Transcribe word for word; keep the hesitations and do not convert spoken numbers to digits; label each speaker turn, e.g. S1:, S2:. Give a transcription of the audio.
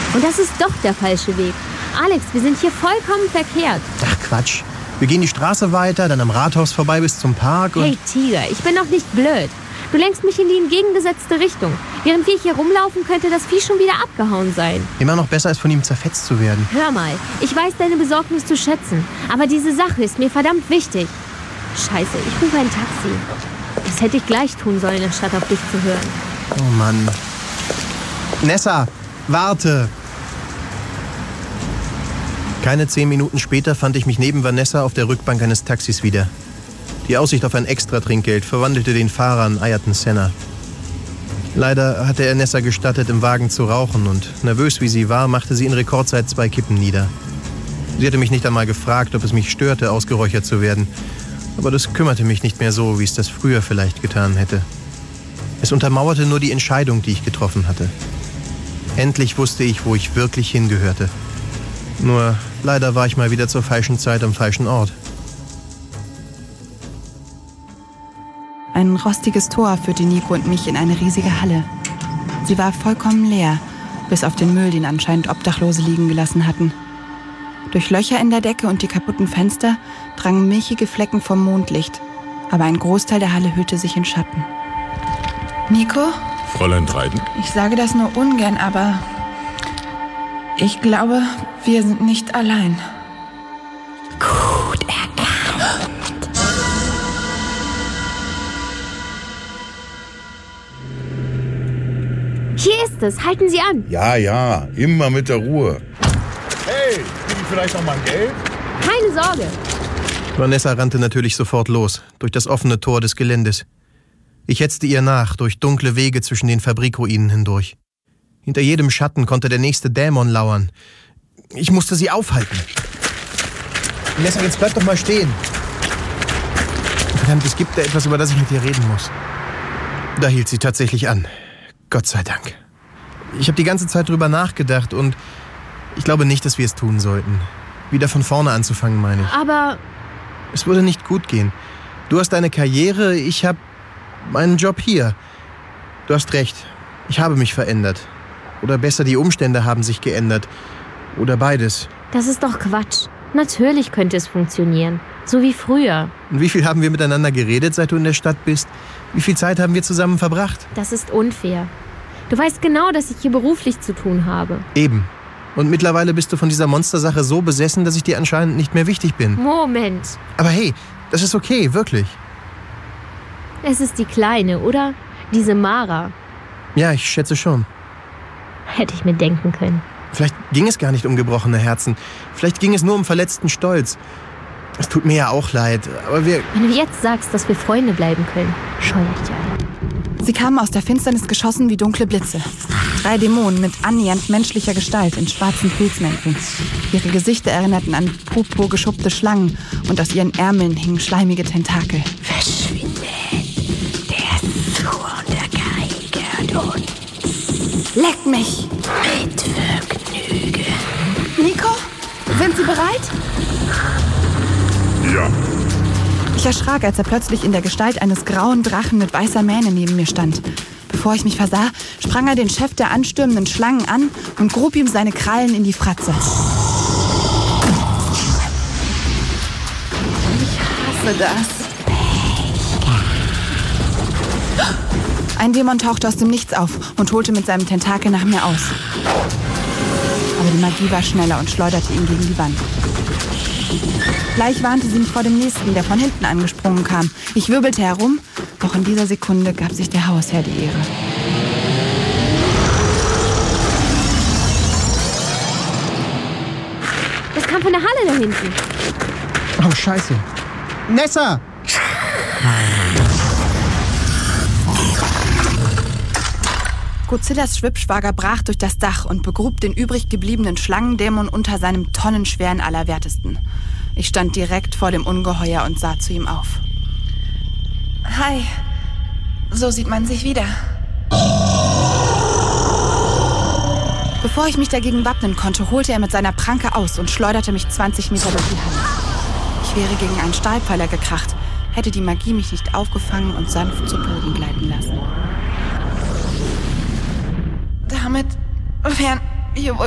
S1: Und das ist doch der falsche Weg. Alex, wir sind hier vollkommen verkehrt.
S2: Ach Quatsch. Wir gehen die Straße weiter, dann am Rathaus vorbei bis zum Park und...
S1: Hey Tiger, ich bin doch nicht blöd. Du lenkst mich in die entgegengesetzte Richtung. Während wir hier rumlaufen, könnte das Vieh schon wieder abgehauen sein.
S2: Immer noch besser, als von ihm zerfetzt zu werden.
S1: Hör mal, ich weiß deine Besorgnis zu schätzen. Aber diese Sache ist mir verdammt wichtig. Scheiße, ich rufe ein Taxi. Das hätte ich gleich tun sollen, anstatt auf dich zu hören.
S2: Oh Mann. Nessa, warte! Keine zehn Minuten später fand ich mich neben Vanessa auf der Rückbank eines Taxis wieder. Die Aussicht auf ein Extra-Trinkgeld verwandelte den Fahrer in Ayrton Senna. Leider hatte er Nessa gestattet, im Wagen zu rauchen und nervös wie sie war, machte sie in Rekordzeit zwei Kippen nieder. Sie hatte mich nicht einmal gefragt, ob es mich störte, ausgeräuchert zu werden. Aber das kümmerte mich nicht mehr so, wie es das früher vielleicht getan hätte. Es untermauerte nur die Entscheidung, die ich getroffen hatte. Endlich wusste ich, wo ich wirklich hingehörte. Nur leider war ich mal wieder zur falschen Zeit am falschen Ort.
S3: Ein rostiges Tor führte Nico und mich in eine riesige Halle. Sie war vollkommen leer, bis auf den Müll, den anscheinend Obdachlose liegen gelassen hatten. Durch Löcher in der Decke und die kaputten Fenster drangen milchige Flecken vom Mondlicht, aber ein Großteil der Halle hüllte sich in Schatten. Nico?
S4: Fräulein Dryden?
S3: Ich sage das nur ungern, aber ich glaube, wir sind nicht allein.
S1: Gut erkannt. Hier ist es. Halten Sie an.
S4: Ja, ja, immer mit der Ruhe. Hey, krieg ich vielleicht noch mal ein Geld?
S1: Keine Sorge.
S2: Vanessa rannte natürlich sofort los, durch das offene Tor des Geländes. Ich hetzte ihr nach, durch dunkle Wege zwischen den Fabrikruinen hindurch. Hinter jedem Schatten konnte der nächste Dämon lauern. Ich musste sie aufhalten. Vanessa, jetzt bleib doch mal stehen. Verdammt, es gibt da etwas, über das ich mit dir reden muss. Da hielt sie tatsächlich an. Gott sei Dank. Ich habe die ganze Zeit drüber nachgedacht und ich glaube nicht, dass wir es tun sollten. Wieder von vorne anzufangen, meine ich.
S1: Aber...
S2: Es würde nicht gut gehen. Du hast deine Karriere, ich habe meinen Job hier. Du hast recht. Ich habe mich verändert. Oder besser, die Umstände haben sich geändert. Oder beides.
S1: Das ist doch Quatsch. Natürlich könnte es funktionieren. So wie früher.
S2: Und wie viel haben wir miteinander geredet, seit du in der Stadt bist? Wie viel Zeit haben wir zusammen verbracht?
S1: Das ist unfair. Du weißt genau, dass ich hier beruflich zu tun habe.
S2: Eben. Und mittlerweile bist du von dieser Monstersache so besessen, dass ich dir anscheinend nicht mehr wichtig bin.
S1: Moment.
S2: Aber hey, das ist okay, wirklich.
S1: Es ist die Kleine, oder? Diese Mara.
S2: Ja, ich schätze schon.
S1: Hätte ich mir denken können.
S2: Vielleicht ging es gar nicht um gebrochene Herzen. Vielleicht ging es nur um verletzten Stolz. Es tut mir ja auch leid, aber wir...
S1: Wenn du jetzt sagst, dass wir Freunde bleiben können, scheue ich dich ein.
S3: Sie kamen aus der Finsternis geschossen wie dunkle Blitze. Drei Dämonen mit annähernd menschlicher Gestalt in schwarzen Pilzmänteln. Ihre Gesichter erinnerten an purpurgeschuppte Schlangen und aus ihren Ärmeln hingen schleimige Tentakel.
S1: Verschwindet! Der Zorn der Geige gehört uns.
S3: Leckt mich!
S1: Mit Vergnügen.
S3: Nico, sind Sie bereit?
S4: Ja.
S3: Ich erschrak, als er plötzlich in der Gestalt eines grauen Drachen mit weißer Mähne neben mir stand. Bevor ich mich versah, sprang er den Chef der anstürmenden Schlangen an und grub ihm seine Krallen in die Fratze. Ich hasse das. Ein Dämon tauchte aus dem Nichts auf und holte mit seinem Tentakel nach mir aus. Aber die Magie war schneller und schleuderte ihn gegen die Wand. Gleich warnte sie mich vor dem Nächsten, der von hinten angesprungen kam. Ich wirbelte herum, doch in dieser Sekunde gab sich der Hausherr die Ehre.
S1: Das kam von der Halle da hinten.
S2: Oh, scheiße. Nessa!
S3: Godzillas Schwippschwager brach durch das Dach und begrub den übrig gebliebenen Schlangendämon unter seinem tonnenschweren Allerwertesten. Ich stand direkt vor dem Ungeheuer und sah zu ihm auf. Hi, so sieht man sich wieder. Bevor ich mich dagegen wappnen konnte, holte er mit seiner Pranke aus und schleuderte mich zwanzig Meter durch die Halle. Ich wäre gegen einen Stahlpfeiler gekracht, hätte die Magie mich nicht aufgefangen und sanft zu Boden gleiten lassen. Damit wären wir wohl